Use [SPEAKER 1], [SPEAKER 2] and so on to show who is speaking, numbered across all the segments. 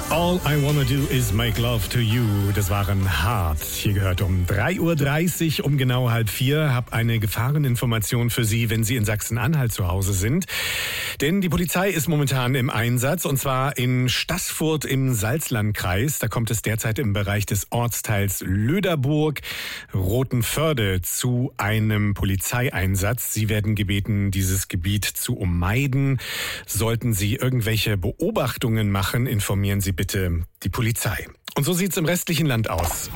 [SPEAKER 1] All I Wanna Do Is Make Love to You. Das waren Hart. Hier gehört um 3:30 Uhr, um genau 3:30. Hab eine Gefahreninformation für Sie, wenn Sie in Sachsen-Anhalt zu Hause sind. Denn die Polizei ist momentan im Einsatz, und zwar in Staßfurt im Salzlandkreis. Da kommt es derzeit im Bereich des Ortsteils Löderburg, Rothenförde zu einem Polizeieinsatz. Sie werden gebeten, dieses Gebiet zu ummeiden. Sollten Sie irgendwelche Beobachtungen machen, informieren Sie bitte die Polizei. Und so sieht's im restlichen Land aus.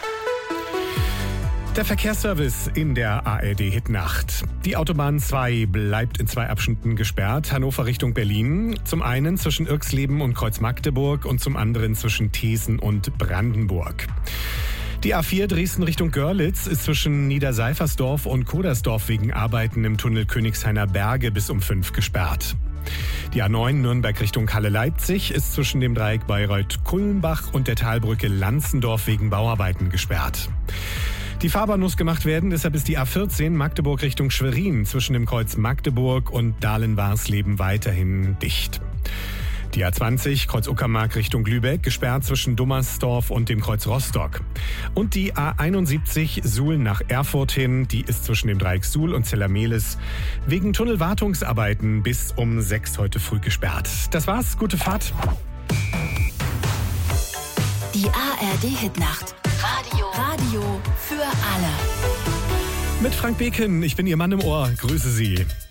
[SPEAKER 1] Der Verkehrsservice in der ARD-Hitnacht. Die Autobahn 2 bleibt in 2 Abschnitten gesperrt. Hannover Richtung Berlin. Zum einen zwischen Irxleben und Kreuz-Magdeburg und zum anderen zwischen Thesen und Brandenburg. Die A4 Dresden Richtung Görlitz ist zwischen Niederseifersdorf und Kodersdorf wegen Arbeiten im Tunnel Königshainer Berge bis um 5 gesperrt. Die A9 Nürnberg Richtung Halle-Leipzig ist zwischen dem Dreieck Bayreuth-Kulmbach und der Talbrücke Lanzendorf wegen Bauarbeiten gesperrt. Die Fahrbahn muss gemacht werden, deshalb ist die A14 Magdeburg Richtung Schwerin zwischen dem Kreuz Magdeburg und Dahlen-Warsleben weiterhin dicht. Die A20 Kreuz Uckermark Richtung Lübeck gesperrt zwischen Dummersdorf und dem Kreuz Rostock. Und die A71 Suhl nach Erfurt hin, die ist zwischen dem Dreieck Suhl und Zellermehlis wegen Tunnelwartungsarbeiten bis um 6 heute früh gesperrt. Das war's, gute Fahrt.
[SPEAKER 2] Die ARD-Hitnacht. Radio für alle.
[SPEAKER 1] Mit Frank Beken, ich bin Ihr Mann im Ohr, grüße Sie.